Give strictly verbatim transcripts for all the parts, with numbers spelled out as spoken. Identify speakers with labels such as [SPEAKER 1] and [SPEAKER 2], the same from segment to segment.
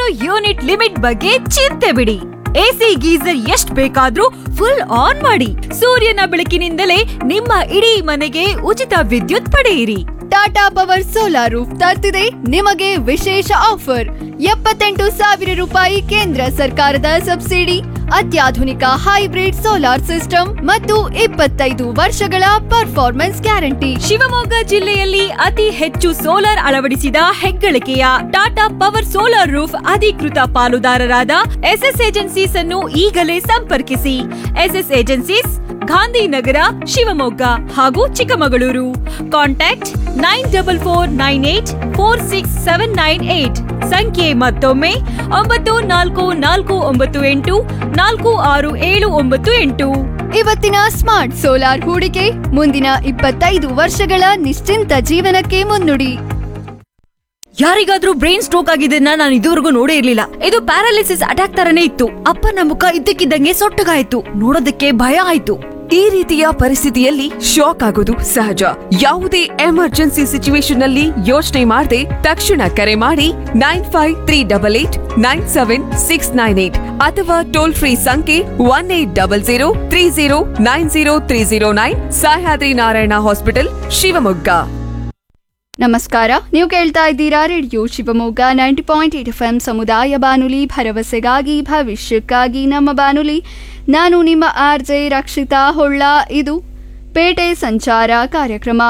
[SPEAKER 1] ನೂರು unit limit ಬಗ್ಗೆ ಚಿಂತೆ ಬಿಡಿ. ಎಸಿ ಗೀಸರ್ ಎಷ್ಟ್ ಬೇಕಾದ್ರೂ ಫುಲ್ ಆನ್ ಮಾಡಿ. ಸೂರ್ಯನ ಬೆಳಕಿನಿಂದಲೇ ನಿಮ್ಮ ಇಡೀ ಮನೆಗೆ ಉಚಿತ ವಿದ್ಯುತ್ ಪಡೆಯಿರಿ.
[SPEAKER 2] ಟಾಟಾ ಪವರ್ ಸೋಲಾರ್ ರೂಫ್ ತರ್ತಿದೆ ನಿಮಗೆ ವಿಶೇಷ ಆಫರ್. ಎಪ್ಪತ್ತೆಂಟು ಸಾವಿರ ರೂಪಾಯಿ ಕೇಂದ್ರ ಸರ್ಕಾರದ ಸಬ್ಸಿಡಿ, ಅತ್ಯಾಧುನಿಕ ಹೈಬ್ರಿಡ್ ಸೋಲಾರ್ ಸಿಸ್ಟಮ್ ಮತ್ತು ಇಪ್ಪತ್ತೈದು ವರ್ಷಗಳ ಪರ್ಫಾರ್ಮೆನ್ಸ್ ಗ್ಯಾರಂಟಿ.
[SPEAKER 1] ಶಿವಮೊಗ್ಗ ಜಿಲ್ಲೆಯಲ್ಲಿ ಅತಿ ಹೆಚ್ಚು ಸೋಲಾರ್ ಅಳವಡಿಸಿದ ಹೆಗ್ಗಳಿಕೆಯ ಟಾಟಾ ಪವರ್ ಸೋಲಾರ್ ರೂಫ್ ಅಧಿಕೃತ ಪಾಲುದಾರರಾದ ಎಸ್ಎಸ್ ಏಜೆನ್ಸೀಸ್ ಅನ್ನು ಈಗಲೇ ಸಂಪರ್ಕಿಸಿ. ಎಸ್ಎಸ್ ಏಜೆನ್ಸೀಸ್ ಗಾಂಧಿನಗರ, ಶಿವಮೊಗ್ಗ ಹಾಗೂ Chikkamagaluru. Contact nine double four nine eight four six seven nine eight. ಸಂಖ್ಯೆ ಮತ್ತೊಮ್ಮೆ ಒಂಬತ್ತು ನಾಲ್ಕು ನಾಲ್ಕು ಒಂಬತ್ತು ಎಂಟು ನಾಲ್ಕು ಆರು ಏಳು ಒಂಬತ್ತು ಎಂಟು.
[SPEAKER 2] ಇವತ್ತಿನ ಸ್ಮಾರ್ಟ್ ಸೋಲಾರ್ ಹೂಡಿಕೆ ಮುಂದಿನ ಇಪ್ಪತ್ತೈದು ವರ್ಷಗಳ ನಿಶ್ಚಿಂತ ಜೀವನಕ್ಕೆ ಮುನ್ನುಡಿ.
[SPEAKER 1] ಯಾರಿಗಾದ್ರೂ ಬ್ರೈನ್ ಸ್ಟ್ರೋಕ್ ಆಗಿದ್ದನ್ನ ನಾನು ಇದುವರೆಗೂ ನೋಡೇ ಇರ್ಲಿಲ್ಲ. ಇದು ಪ್ಯಾರಾಲಿಸಿಸ್ ಅಟ್ಯಾಕ್ ತರನೇ ಇತ್ತು. ಅಪ್ಪನ ಮುಖ ಇದ್ದಕ್ಕಿದ್ದಂಗೆ ಸೊಟ್ಟಗಾಯ್ತು. ನೋಡೋದಕ್ಕೆ ಭಯ ಆಯ್ತು.
[SPEAKER 3] ಈ ರೀತಿಯ ಪರಿಸ್ಥಿತಿಯಲ್ಲಿ ಶಾಕ್ ಆಗೋದು ಸಹಜ. ಯಾವುದೇ ಎಮರ್ಜೆನ್ಸಿ ಸಿಚುವೇಶನ್ ನಲ್ಲಿ ಯೋಚನೆ ಮಾಡದೆ ತಕ್ಷಣ ಕರೆ ಮಾಡಿ nine five three double eight nine seven six nine eight ಅಥವಾ ಟೋಲ್ ಫ್ರೀ ಸಂಖ್ಯೆ one eight double zero three zero nine zero three zero nine. Sahyadri Narayana hospital, Shivamogga.
[SPEAKER 2] ನಮಸ್ಕಾರ, ನೀವು ಕೇಳ್ತಾ ಇದ್ದೀರಾ radio Shivamogga ninety point eight F M ಸಮುದಾಯ ಬಾನುಲಿ, ಭರವಸೆಗಾಗಿ ಭವಿಷ್ಯಕ್ಕಾಗಿ ನಮ್ಮ ಬಾನುಲಿ. ನಾನು ನಿಮ್ಮ ಆರ್ ಜೆ ರಕ್ಷಿತಾ ಹೊಳ್ಳ. ಇದು ಪೇಟೆ ಸಂಚಾರ ಕಾರ್ಯಕ್ರಮ.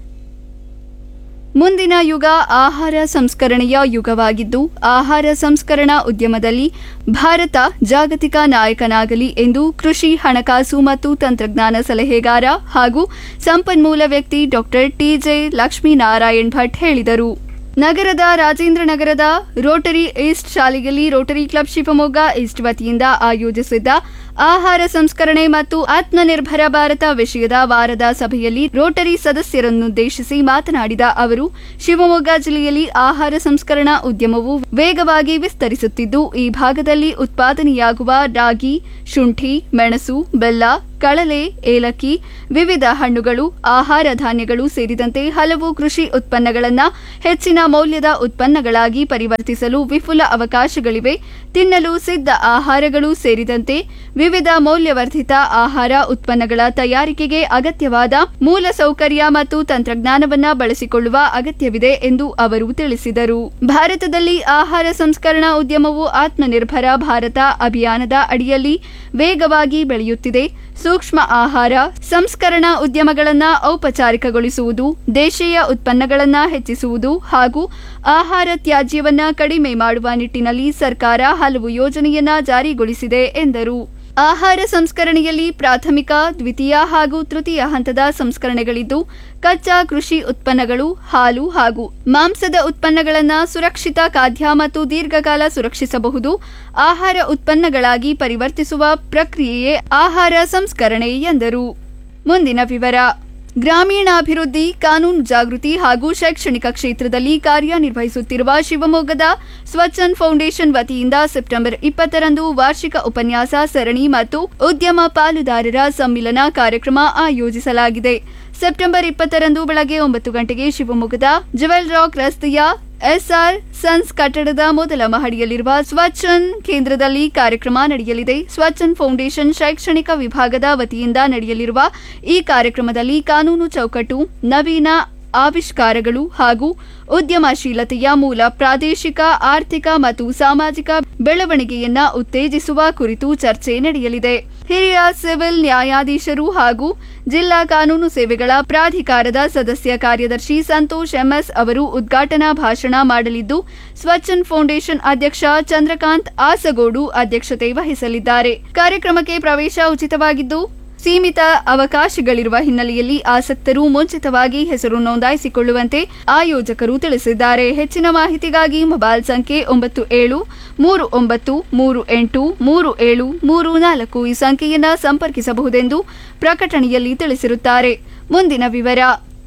[SPEAKER 2] ಮುಂದಿನ ಯುಗ ಆಹಾರ ಸಂಸ್ಕರಣೆಯ ಯುಗವಾಗಿದ್ದು, ಆಹಾರ ಸಂಸ್ಕರಣಾ ಉದ್ಯಮದಲ್ಲಿ ಭಾರತ ಜಾಗತಿಕ ನಾಯಕನಾಗಲಿ ಎಂದು ಕೃಷಿ, ಹಣಕಾಸು ಮತ್ತು ತಂತ್ರಜ್ಞಾನ ಸಲಹೆಗಾರ ಹಾಗೂ ಸಂಪನ್ಮೂಲ ವ್ಯಕ್ತಿ ಡಾಕ್ಟರ್ ಟಿಜೆ ಲಕ್ಷ್ಮೀನಾರಾಯಣ್ ಭಟ್ ಹೇಳಿದರು. ನಗರದ ರಾಜೇಂದ್ರ ನಗರದ ರೋಟರಿ ಈಸ್ಟ್ ಶಾಲೆಯಲ್ಲಿ ರೋಟರಿ ಕ್ಲಬ್ ಶಿವಮೊಗ್ಗ ಈಸ್ಟ್ ವತಿಯಿಂದ ಆಯೋಜಿಸಿದ್ದ ಆಹಾರ ಸಂಸ್ಕರಣೆ ಮತ್ತು ಆತ್ಮನಿರ್ಭರ ಭಾರತ ವಿಷಯದ ವಾರದ ಸಭೆಯಲ್ಲಿ ರೋಟರಿ ಸದಸ್ಯರನ್ನುದ್ದೇಶಿಸಿ ಮಾತನಾಡಿದ ಅವರು, ಶಿವಮೊಗ್ಗ ಜಿಲ್ಲೆಯಲ್ಲಿ ಆಹಾರ ಸಂಸ್ಕರಣಾ ಉದ್ಯಮವು ವೇಗವಾಗಿ ವಿಸ್ತರಿಸುತ್ತಿದ್ದು, ಈ ಭಾಗದಲ್ಲಿ ಉತ್ಪಾದನೆಯಾಗುವ ರಾಗಿ, ಶುಂಠಿ, ಮೆಣಸು, ಬೆಲ್ಲ, ಕಳಲೆ, ಏಲಕ್ಕಿ, ವಿವಿಧ ಹಣ್ಣುಗಳು, ಆಹಾರ ಧಾನ್ಯಗಳು ಸೇರಿದಂತೆ ಹಲವು ಕೃಷಿ ಉತ್ಪನ್ನಗಳನ್ನು ಹೆಚ್ಚಿನ ಮೌಲ್ಯದ ಉತ್ಪನ್ನಗಳಾಗಿ ಪರಿವರ್ತಿಸಲು ವಿಪುಲ ಅವಕಾಶಗಳಿವೆ. ತಿನ್ನಲು ಸಿದ್ಧ ಆಹಾರಗಳು ಸೇರಿದಂತೆ ವಿವಿಧ ಮೌಲ್ಯವರ್ಧಿತ ಆಹಾರ ಉತ್ಪನ್ನಗಳ ತಯಾರಿಕೆಗೆ ಅಗತ್ಯವಾದ ಮೂಲಸೌಕರ್ಯ ಮತ್ತು ತಂತ್ರಜ್ಞಾನವನ್ನು ಬಳಸಿಕೊಳ್ಳುವ ಅಗತ್ಯವಿದೆ ಎಂದು ಅವರು ತಿಳಿಸಿದರು. ಭಾರತದಲ್ಲಿ ಆಹಾರ ಸಂಸ್ಕರಣಾ ಉದ್ಯಮವು ಆತ್ಮನಿರ್ಭರ ಭಾರತ ಅಭಿಯಾನದ ಅಡಿಯಲ್ಲಿ ವೇಗವಾಗಿ ಬೆಳೆಯುತ್ತಿದೆ. ಸೂಕ್ಷ್ಮ ಆಹಾರ ಸಂಸ್ಕರಣಾ ಉದ್ಯಮಗಳನ್ನು ಔಪಚಾರಿಕಗೊಳಿಸುವುದು, ದೇಶೀಯ ಉತ್ಪನ್ನಗಳನ್ನು ಹೆಚ್ಚಿಸುವುದು ಹಾಗೂ ಆಹಾರ ತ್ಯಾಜ್ಯವನ್ನು ಕಡಿಮೆ ಮಾಡುವ ನಿಟ್ಟಿನಲ್ಲಿ ಸರ್ಕಾರ ಹಲವು ಯೋಜನೆಯನ್ನ ಜಾರಿಗೊಳಿಸಿದೆ ಎಂದರು. ಆಹಾರ ಸಂಸ್ಕರಣೆಯಲ್ಲಿ ಪ್ರಾಥಮಿಕ, ದ್ವಿತೀಯ ಹಾಗೂ ತೃತೀಯ ಹಂತದ ಸಂಸ್ಕರಣೆಗಳಿದ್ದು, ಕಚ್ಚಾ ಕೃಷಿ ಉತ್ಪನ್ನಗಳು, ಹಾಲು ಹಾಗೂ ಮಾಂಸದ ಉತ್ಪನ್ನಗಳನ್ನು ಸುರಕ್ಷಿತ ಖಾದ್ಯ ಮತ್ತು ದೀರ್ಘಕಾಲ ಸುರಕ್ಷಿಸಬಹುದು ಆಹಾರ ಉತ್ಪನ್ನಗಳಾಗಿ ಪರಿವರ್ತಿಸುವ ಪ್ರಕ್ರಿಯೆಯೇ ಆಹಾರ ಸಂಸ್ಕರಣೆ ಎಂದರು. ಮುಂದಿನ ವಿವರ. ಗ್ರಾಮೀಣಾಭಿವೃದ್ಧಿ, ಕಾನೂನು ಜಾಗೃತಿ ಹಾಗೂ ಶೈಕ್ಷಣಿಕ ಕ್ಷೇತ್ರದಲ್ಲಿ ಕಾರ್ಯನಿರ್ವಹಿಸುತ್ತಿರುವ ಶಿವಮೊಗ್ಗದ ಸ್ವಚ್ಛಂದ್ ಫೌಂಡೇಶನ್ ವತಿಯಿಂದ ಸೆಪ್ಟೆಂಬರ್ ಇಪ್ಪತ್ತರಂದು ವಾರ್ಷಿಕ ಉಪನ್ಯಾಸ ಸರಣಿ ಮತ್ತು ಉದ್ಯಮ ಪಾಲುದಾರರ ಸಮ್ಮಿಲನ ಕಾರ್ಯಕ್ರಮ ಆಯೋಜಿಸಲಾಗಿದೆ. ಸೆಪ್ಟೆಂಬರ್ ಇಪ್ಪತ್ತರಂದು ಬೆಳಗ್ಗೆ ಒಂಬತ್ತು ಗಂಟೆಗೆ ಶಿವಮೊಗ್ಗದ ಜುವೆಲ್ ರಾಕ್ ರಸ್ತೆಯ ಎಸ್ಆರ್ ಸನ್ಸ್ ಕಟ್ಟಡದ ಮೊದಲ ಮಹಡಿಯಲ್ಲಿರುವ ಸ್ವಚ್ಛಂದ್ ಕೇಂದ್ರದಲ್ಲಿ ಕಾರ್ಯಕ್ರಮ ನಡೆಯಲಿದೆ. ಸ್ವಚ್ಛಂದ್ ಫೌಂಡೇಶನ್ ಶೈಕ್ಷಣಿಕ ವಿಭಾಗದ ವತಿಯಿಂದ ನಡೆಯಲಿರುವ ಈ ಕಾರ್ಯಕ್ರಮದಲ್ಲಿ ಕಾನೂನು ಚೌಕಟ್ಟು, ನವೀನ ಆವಿಷ್ಕಾರಗಳು ಹಾಗೂ ಉದ್ಯಮಶೀಲತೆಯ ಮೂಲ ಪ್ರಾದೇಶಿಕ ಆರ್ಥಿಕ ಮತ್ತು ಸಾಮಾಜಿಕ ಬೆಳವಣಿಗೆಯನ್ನ ಉತ್ತೇಜಿಸುವ ಕುರಿತು ಚರ್ಚೆ ನಡೆಯಲಿದೆ. ಹಿರಿಯ ಸಿವಿಲ್ ನ್ಯಾಯಾಧೀಶರು ಹಾಗೂ ಜಿಲ್ಲಾ ಕಾನೂನು ಸೇವೆಗಳ ಪ್ರಾಧಿಕಾರದ ಸದಸ್ಯ ಕಾರ್ಯದರ್ಶಿ ಸಂತೋಷ್ ಎಂಎಸ್ ಅವರು ಉದ್ಘಾಟನಾ ಭಾಷಣ ಮಾಡಲಿದ್ದು, ಸ್ವಚ್ಛಂದ್ ಫೌಂಡೇಶನ್ ಅಧ್ಯಕ್ಷ ಚಂದ್ರಕಾಂತ್ ಆಸಗೋಡು ಅಧ್ಯಕ್ಷತೆ ವಹಿಸಲಿದ್ದಾರೆ. ಕಾರ್ಯಕ್ರಮಕ್ಕೆ ಪ್ರವೇಶ ಉಚಿತವಾಗಿದ್ದು, ಸೀಮಿತ ಅವಕಾಶಗಳಿರುವ ಹಿನ್ನೆಲೆಯಲ್ಲಿ ಆಸಕ್ತರು ಮುಂಚಿತವಾಗಿ ಹೆಸರು ನೋಂದಾಯಿಸಿಕೊಳ್ಳುವಂತೆ ಆಯೋಜಕರು ತಿಳಿಸಿದ್ದಾರೆ. ಹೆಚ್ಚಿನ ಮಾಹಿತಿಗಾಗಿ ಮೊಬೈಲ್ ಸಂಖ್ಯೆ ಒಂಬತ್ತು ಏಳು ಮೂರು ಒಂಬತ್ತು ಮೂರು ಎಂಟು ಮೂರು ಏಳು ಮೂರು ನಾಲ್ಕು ಈ ಸಂಖ್ಯೆಯನ್ನು ಸಂಪರ್ಕಿಸಬಹುದೆಂದು ಪ್ರಕಟಣೆಯಲ್ಲಿ ತಿಳಿಸಿರುತ್ತಾರೆ. ಮುಂದಿನ ವಿವರ.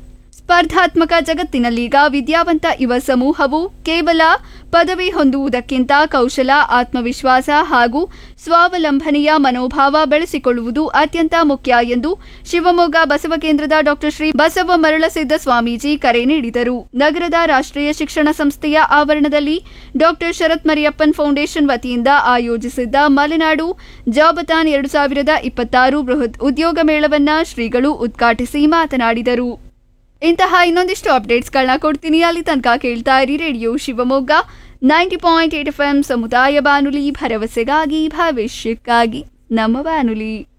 [SPEAKER 2] ಸ್ಪರ್ಧಾತ್ಮಕ ಜಗತ್ತಿನಲ್ಲೀಗ ವಿದ್ಯಾವಂತ ಯುವ ಸಮೂಹವು ಕೇವಲ ಪದವಿ ಹೊಂದುವುದಕ್ಕಿಂತ ಕೌಶಲ, ಆತ್ಮವಿಶ್ವಾಸ ಹಾಗೂ ಸ್ವಾವಲಂಬನೆಯ ಮನೋಭಾವ ಬೆಳೆಸಿಕೊಳ್ಳುವುದು ಅತ್ಯಂತ ಮುಖ್ಯ ಎಂದು ಶಿವಮೊಗ್ಗ ಬಸವ ಕೇಂದ್ರದ ಡಾಕ್ಟರ್ ಶ್ರೀ ಬಸವ ಮರಳಸಿದ್ದ ಸ್ವಾಮೀಜಿ ಕರೆ ನೀಡಿದರು. ನಗರದ ರಾಷ್ಟ್ರೀಯ ಶಿಕ್ಷಣ ಸಂಸ್ಥೆಯ ಆವರಣದಲ್ಲಿ ಡಾಕ್ಟರ್ ಶರತ್ ಮರಿಯಪ್ಪನ್ ಫೌಂಡೇಶನ್ ವತಿಯಿಂದ ಆಯೋಜಿಸಿದ್ದ ಮಲೆನಾಡು ಜಾಬತಾನ್ ಎರಡು ಸಾವಿರದ ಇಪ್ಪತ್ತಾರು ಬೃಹತ್ ಉದ್ಯೋಗ ಮೇಳವನ್ನ ಶ್ರೀಗಳು ಉದ್ಘಾಟಿಸಿ ಮಾತನಾಡಿದರು. ಇಂತಹ ಇನ್ನೊಂದಿಷ್ಟು ಅಪ್ಡೇಟ್ಸ್ಗಳನ್ನ ಕೊಡ್ತೀನಿ. ಅಲ್ಲಿ ತನಕ ಕೇಳ್ತಾ ಇರಿ radio Shivamogga ninety point eight F M ಸಮುದಾಯ ಬಾನುಲಿ, ಭರವಸೆಗಾಗಿ ಭವಿಷ್ಯಕ್ಕಾಗಿ ನಮ್ಮ ಬಾನುಲಿ.